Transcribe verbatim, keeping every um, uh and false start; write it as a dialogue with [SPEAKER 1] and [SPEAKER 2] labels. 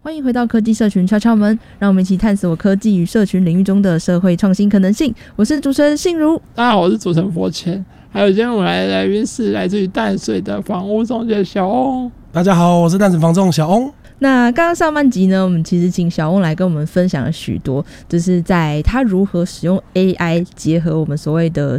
[SPEAKER 1] 欢迎回到科技社群敲敲门，让我们一起探索科技与社群领域中的社会创新可能性。我是主持人信如。
[SPEAKER 2] 大家好，我是主持人佛谦。还有今天我们来的来宾是来自于淡水的房屋中介小翁。
[SPEAKER 3] 大家好，我是淡水房仲小翁。
[SPEAKER 1] 那刚刚上半集呢，我们其实请小翁来跟我们分享了许多，就是在他如何使用 A I 结合我们所谓的